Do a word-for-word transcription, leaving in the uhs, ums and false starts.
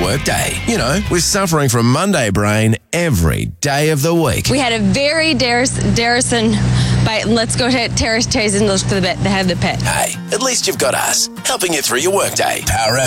workday. You know, we're suffering from Monday brain every day of the week. We had a very Darrison bite, and let's go to Terrace Chase and look for the bit. They have the pit. Hey, at least you've got us, helping you through your workday. Power